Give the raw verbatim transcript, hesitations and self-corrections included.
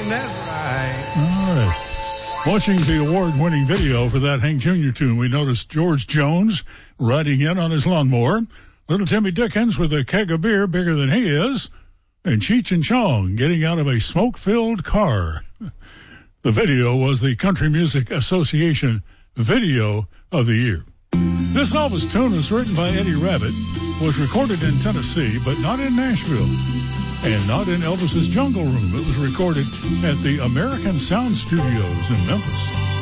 that's right. All right. Watching the award-winning video for that Hank Junior tune, we noticed George Jones riding in on his lawnmower, little Timmy Dickens with a keg of beer bigger than he is, and Cheech and Chong getting out of a smoke-filled car. The video was the Country Music Association Video of the Year. This Elvis tune was written by Eddie Rabbitt, was recorded in Tennessee, but not in Nashville, and not in Elvis's Jungle Room. It was recorded at the American Sound Studios in Memphis.